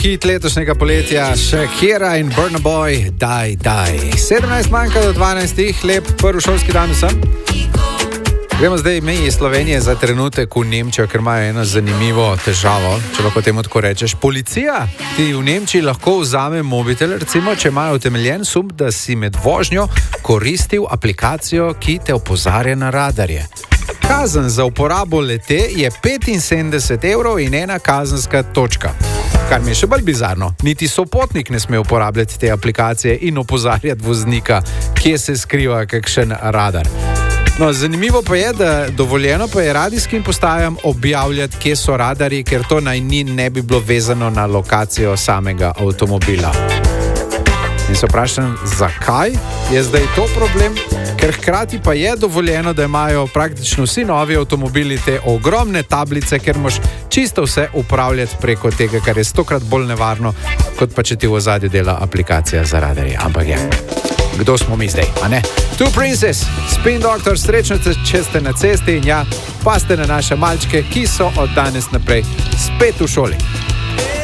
Hit letošnjega poletja, Shakira in Burna Boy, Die. 17 manjka do 12, lep prvi šolski dan vsem. Gremo zdaj mi iz Slovenije za trenutek v Nemčijo, ker imajo eno zanimivo težavo, če lahko temu tako rečeš. Policija ti v Nemčiji lahko vzame mobitel, recimo, če imajo utemeljen sum, da si med vožnjo koristil aplikacijo, ki te opozarja na radarje. Kazen za uporabo lete je 75 evrov in ena kazenska točka. Kar mi je še bolj bizarno, niti sopotnik ne sme uporabljati te aplikacije in opozarjati voznika, kje se skriva kakšen radar. No, zanimivo pa je, da dovoljeno pa je radijskim postajam objavljati, kje so radarji, ker to naj ne bi bilo vezano na lokacijo samega avtomobila. In se vprašam, zakaj je zdaj to problem? Ker hkrati pa je dovoljeno, da imajo praktično vsi novi avtomobili te ogromne tablice, ker moš čisto vse upravljati preko tega, kar je 100-krat bolj nevarno, kot pa če ti v ozadju dela aplikacija za radarje. Ampak je, kdo smo mi zdaj, a ne? Two Princess, Spin Doctor, srečno, če ste na cesti in ja, pa ste na naše malčke, ki so od danes naprej spet v šoli.